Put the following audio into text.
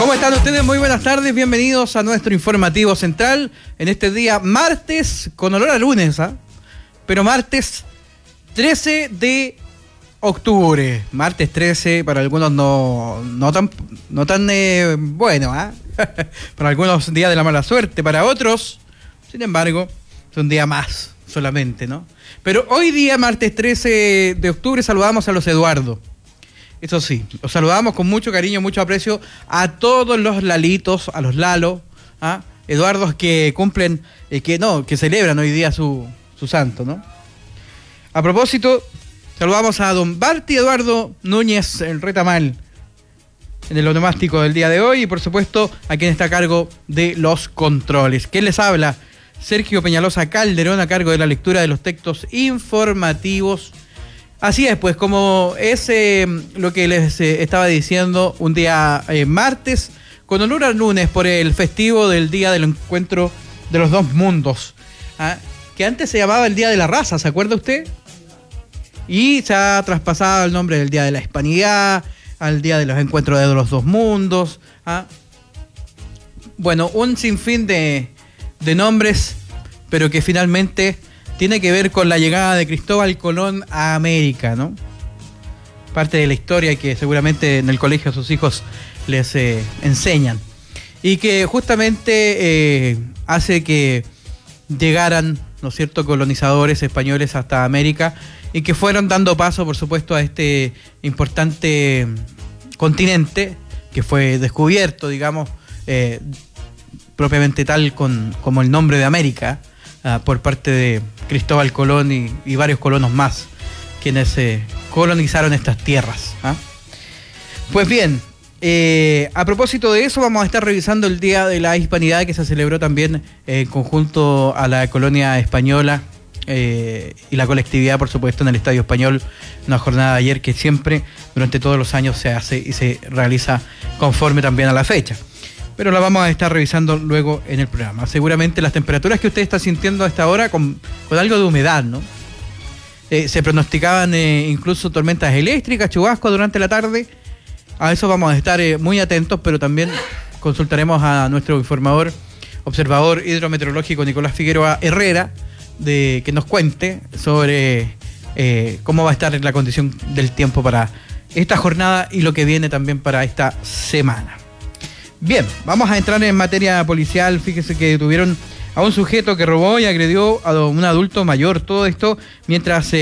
¿Cómo están ustedes? Muy buenas tardes, bienvenidos a nuestro informativo central en este día martes, con olor a lunes, pero martes 13 de octubre. Martes 13, para algunos no tan bueno, para algunos día de la mala suerte, para otros, sin embargo, es un día más solamente, ¿no? Pero hoy día, martes 13 de octubre, saludamos a los Eduardo. Eso sí, los saludamos con mucho cariño, mucho aprecio a todos los Lalitos, a los Lalo, Eduardos que cumplen, que celebran hoy día su santo, ¿no? A propósito, saludamos a don Barty Eduardo Núñez, el Retamal, en el onomástico del día de hoy, y por supuesto a quien está a cargo de los controles. ¿Quién les habla? Sergio Peñalosa Calderón, a cargo de la lectura de los textos informativos. Así es, pues, como es lo que les estaba diciendo, un día martes, con honor al lunes por el festivo del Día del Encuentro de los Dos Mundos, que antes se llamaba el Día de la Raza, ¿se acuerda usted? Y se ha traspasado el nombre del Día de la Hispanidad, al Día de los Encuentros de los Dos Mundos. Bueno, un sinfín de nombres, pero que finalmente tiene que ver con la llegada de Cristóbal Colón a América, ¿no? Parte de la historia que seguramente en el colegio a sus hijos les enseñan. Y que justamente hace que llegaran, ¿no es cierto?, colonizadores españoles hasta América y que fueron dando paso, por supuesto, a este importante continente que fue descubierto, digamos, propiamente tal como el nombre de América, por parte de Cristóbal Colón y varios colonos más, quienes colonizaron estas tierras. Pues bien, a propósito de eso, vamos a estar revisando el Día de la Hispanidad, que se celebró también en conjunto a la colonia española y la colectividad, por supuesto, en el Estadio Español, una jornada de ayer que siempre, durante todos los años, se hace y se realiza conforme también a la fecha. Pero la vamos a estar revisando luego en el programa. Seguramente las temperaturas que usted está sintiendo a esta hora con algo de humedad, ¿no? Se pronosticaban incluso tormentas eléctricas, chubascos durante la tarde. A eso vamos a estar muy atentos, pero también consultaremos a nuestro informador, observador hidrometeorológico Nicolás Figueroa Herrera, que nos cuente sobre cómo va a estar la condición del tiempo para esta jornada y lo que viene también para esta semana. Bien, vamos a entrar en materia policial. Fíjese que detuvieron a un sujeto que robó y agredió a un adulto mayor. Todo esto mientras